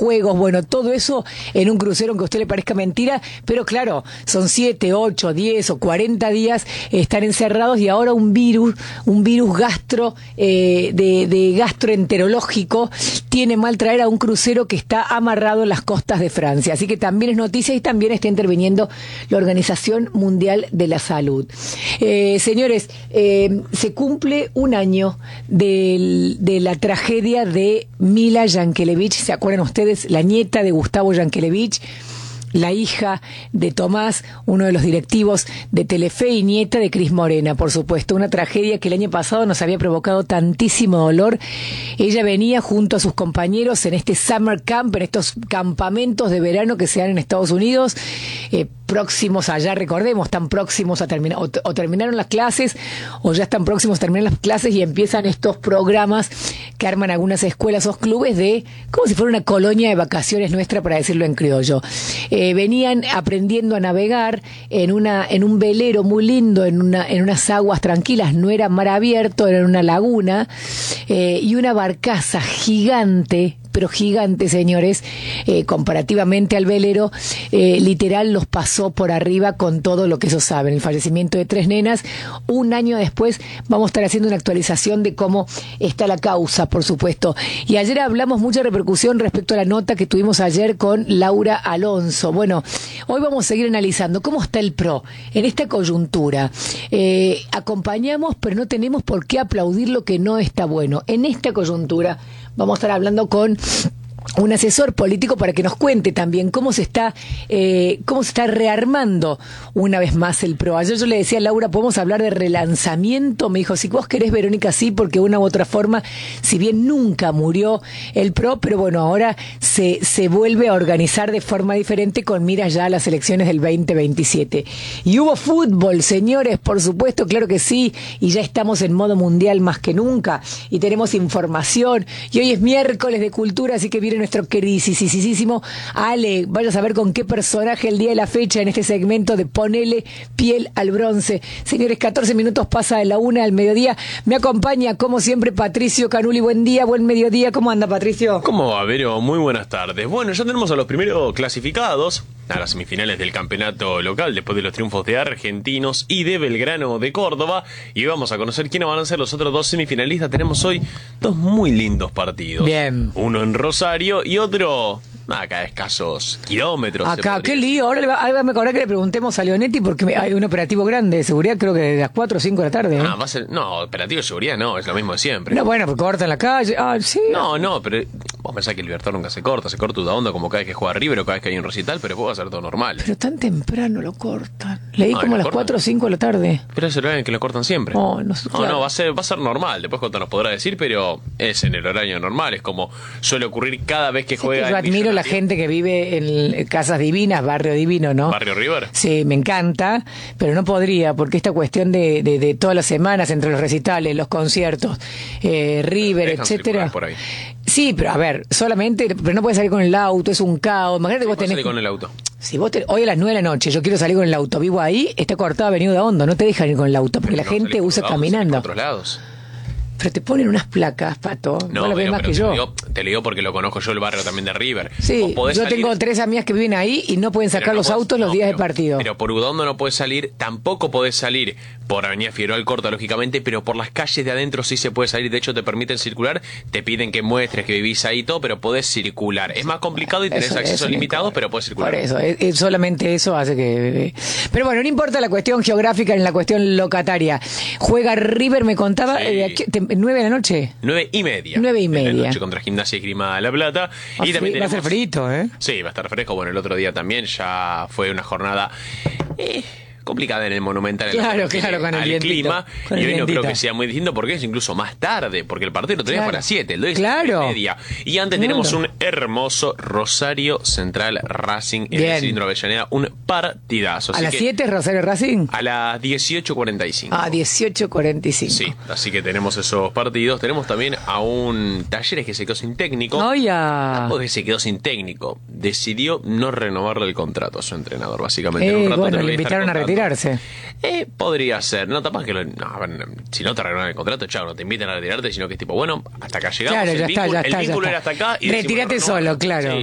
juegos, bueno, todo eso en un crucero, aunque a usted le parezca mentira, pero claro, son 7, 8, 10 o 40 días están encerrados y ahora un virus de gastroenterológico tiene mal traer a un crucero que está amarrado en las costas de Francia. Así que también es noticia y también está interviniendo la Organización Mundial de la Salud. Señores, se cumple un año de la tragedia de Mila Yankelevich. ¿Se acuerdan ustedes? La nieta de Gustavo Yankelevich, la hija de Tomás, uno de los directivos de Telefe y nieta de Cris Morena, por supuesto. Una tragedia que el año pasado nos había provocado tantísimo dolor. Ella venía junto a sus compañeros en este summer camp, en estos campamentos de verano que se dan en Estados Unidos, próximos allá, recordemos, están próximos a terminar, o terminaron las clases, o ya están próximos a terminar las clases y empiezan estos programas que arman algunas escuelas o clubes de, como si fuera una colonia de vacaciones nuestra, para decirlo en criollo. Venían aprendiendo a navegar en un velero muy lindo, en unas aguas tranquilas, no era mar abierto, era una laguna, y una barcaza gigante, pero gigante, señores, comparativamente al velero, literal los pasó por arriba con todo lo que eso saben. El fallecimiento de 3 nenas. Un año después vamos a estar haciendo una actualización de cómo está la causa, por supuesto. Y ayer hablamos mucha repercusión respecto a la nota que tuvimos ayer con Laura Alonso. Bueno, hoy vamos a seguir analizando cómo está el PRO en esta coyuntura. Acompañamos, pero no tenemos por qué aplaudir lo que no está bueno. En esta coyuntura vamos a estar hablando con un asesor político para que nos cuente también cómo se está rearmando una vez más el PRO. Ayer yo le decía a Laura, ¿podemos hablar de relanzamiento? Me dijo, si vos querés, Verónica, sí, porque de una u otra forma, si bien nunca murió el PRO, pero bueno, ahora se vuelve a organizar de forma diferente con miras ya a las elecciones del 2027. Y hubo fútbol, señores, por supuesto, claro que sí, y ya estamos en modo mundial más que nunca, y tenemos información, y hoy es miércoles de cultura, así que viene nuestro queridísimo Ale. Vaya a saber con qué personaje el día de la fecha en este segmento de Ponele Piel al Bronce. Señores, 14 minutos pasa de la 1 al mediodía. Me acompaña, como siempre, Patricio Canuli. Buen día, buen mediodía. ¿Cómo anda, Patricio? ¿Cómo va, Vero? Muy buenas tardes. Bueno, ya tenemos a los primeros clasificados a las semifinales del campeonato local después de los triunfos de Argentinos y de Belgrano de Córdoba, y vamos a conocer quiénes van a ser los otros 2 semifinalistas. Tenemos hoy 2 muy lindos partidos. Bien. Uno en Rosario y otro acá a escasos kilómetros. Acá, qué lío. Ahora me acordé que le preguntemos a Leonetti porque hay un operativo grande de seguridad, creo que de las 4 o 5 de la tarde. Va a ser, no, operativo de seguridad no, es lo mismo de siempre. No, bueno, porque cortan la calle. Sí. No, pero vos pensás que el Libertador nunca se corta una onda como cada vez que juega River o cada vez que hay un recital, pero puede ser todo normal. Pero tan temprano lo cortan. Leí como a las 4 o 5 de la tarde. Pero es el horario en que lo cortan siempre. Claro. Va a ser normal. Después Jota nos podrá decir, pero es en el horario normal. Es como suele ocurrir cada vez que juega. Yo admiro la gente que vive en Casas Divinas, Barrio Divino, ¿no? ¿Barrio River? Sí, me encanta, pero no podría, porque esta cuestión de todas las semanas, entre los recitales, los conciertos, River, etcétera. Por ahí. Sí, pero a ver, solamente, pero no puedes salir con el auto, es un caos. Imagínate que vos tenés salir con el auto. Si vos hoy a las 9 de la noche yo quiero salir con el auto, vivo ahí, está cortada Avenida Hondo, no te dejan ir con el auto, porque la gente usa caminando. A otros lados. Pero te ponen unas placas, Pato. No, lo ves más que yo. Te lo digo porque lo conozco yo, el barrio también de River. Sí, yo tengo 3 amigas que viven ahí y no pueden sacar los autos los días de partido. Pero por Udondo no puedes salir, tampoco podés salir por Avenida Figueroa Alcorta, lógicamente, pero por las calles de adentro sí se puede salir. De hecho, te permiten circular, te piden que muestres que vivís ahí y todo, pero podés circular. Es más complicado y tenés accesos limitados, pero podés circular. Por eso, solamente eso hace que... Pero bueno, no importa la cuestión geográfica ni la cuestión locataria. Juega River, me contaba, 9 de la noche. 9:30. 9:30. De la noche contra Gimnasia y Esgrima de La Plata. Y también va a ser frito, ¿eh? Sí, va a estar fresco. Bueno, el otro día también ya fue una jornada complicada en el Monumental. Claro, con el clima. Y hoy no creo que sea muy distinto porque es incluso más tarde, porque el partido lo tenemos a las 7, el 2 es 9:30. Y antes tenemos un hermoso Rosario Central Racing en el Cilindro Avellaneda, un partidazo. ¿A las 7 Rosario Racing? A las 18:45. 18:45. Sí, así que tenemos esos partidos. Tenemos también a un Talleres que se quedó sin técnico. Porque se quedó sin técnico. Decidió no renovarle el contrato a su entrenador, básicamente. En un rato bueno, le invitaron a retirarse. Podría ser. No, tampoco que si no te renuevan el contrato, chao, no te invitan a retirarte, sino que es tipo, bueno, hasta acá llegamos. Claro, ya está. El vínculo era hasta acá. Retírate solo, claro. Sí.